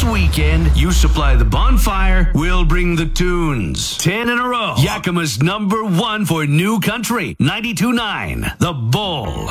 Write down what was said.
weekend, you supply the bonfire, we'll bring the tunes. 10 in a row. Yakima's #1 for new country. 92.9 The Bull.